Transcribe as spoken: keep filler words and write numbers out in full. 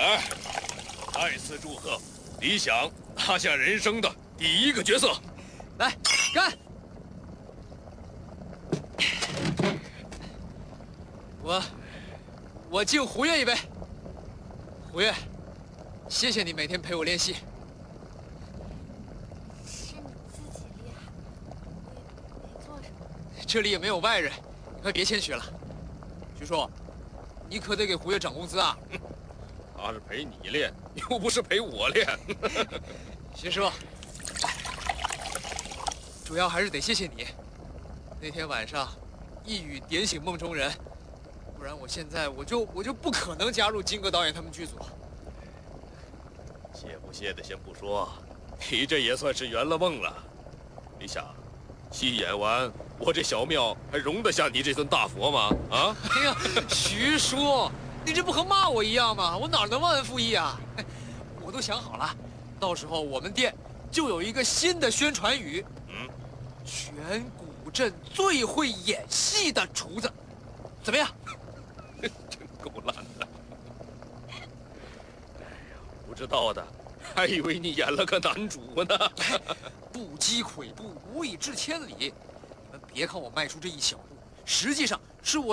来，再次祝贺李想拿下人生的第一个角色。 来，干！我，我敬胡越一杯。胡越，谢谢你每天陪我练习。 是你自己厉害，我也没做什么。 这里也没有外人，你快别谦虚了。徐叔，你可得给胡越涨工资啊！ 他是陪你练，又不是陪我练。 徐叔，主要还是得谢谢你。那天晚上，一语点醒梦中人，不然我现在我就我就不可能加入金戈导演他们剧组。 谢不谢的先不说，你这也算是圆了梦了。李想，戏演完，我这小庙还容得下你这尊大佛吗？啊！ 哎呀，徐叔，你这不和骂我一样吗？我哪能忘恩负义啊？我都想好了，到时候我们店就有一个新的宣传语， 嗯， 全古镇最会演戏的厨子，怎么样？ 真够烂的。哎呀，不知道的，还以为你演了个男主呢。 不积跬步，无以至千里。你们别看我迈出这一小步，实际上是我。